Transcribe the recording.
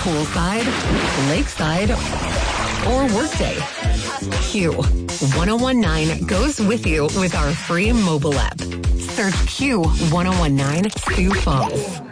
poolside, lakeside, or workday. Q1019 goes with you with our free mobile app. Search Q1019 Sioux Falls.